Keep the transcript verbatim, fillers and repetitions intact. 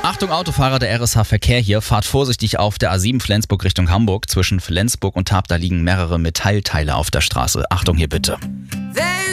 Achtung Autofahrer, der R S H-Verkehr hier. Fahrt vorsichtig auf der A sieben Flensburg Richtung Hamburg. Zwischen Flensburg und Tarp, da liegen mehrere Metallteile auf der Straße. Achtung hier bitte.